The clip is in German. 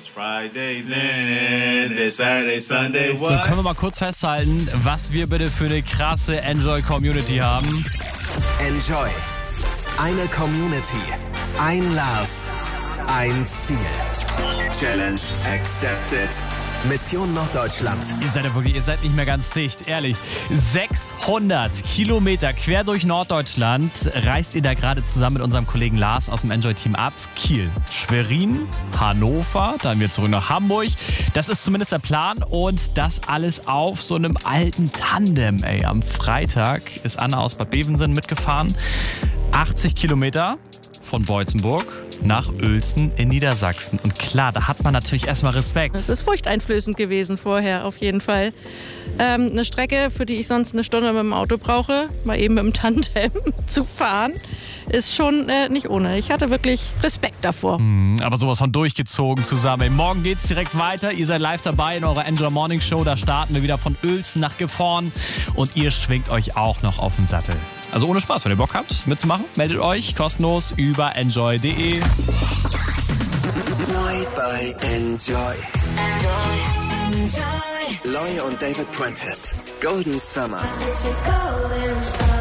Friday, then it's Saturday, Sunday, what? So, können wir mal kurz festhalten, was wir bitte für eine krasse Enjoy-Community haben. Enjoy. Eine Community. Ein Lars. Ein Ziel. Challenge accepted. Mission Norddeutschland. Ihr seid nicht mehr ganz dicht, ehrlich. 600 Kilometer quer durch Norddeutschland reist ihr da gerade zusammen mit unserem Kollegen Lars aus dem Enjoy-Team ab. Kiel, Schwerin, Hannover, dann wieder zurück nach Hamburg. Das ist zumindest der Plan und das alles auf so einem alten Tandem. Ey, am Freitag ist Anna aus Bad Bevensen mitgefahren. 80 Kilometer von Boitzenburg nach Uelzen in Niedersachsen. Und klar, da hat man natürlich erstmal Respekt. Das ist furchteinflößend gewesen vorher, auf jeden Fall. Eine Strecke, für die ich sonst eine Stunde mit dem Auto brauche, mal eben mit dem Tandem zu fahren, ist schon nicht ohne. Ich hatte wirklich Respekt davor. Aber sowas von durchgezogen zusammen. Morgen geht's direkt weiter. Ihr seid live dabei in eurer Enjoy Morning Show. Da starten wir wieder von Uelzen nach Gifhorn. Und ihr schwingt euch auch noch auf den Sattel. Also ohne Spaß, wenn ihr Bock habt, mitzumachen, meldet euch kostenlos über enjoy.de. Neu bei Enjoy. Loy und David Prentice. Golden Summer. Golden Summer.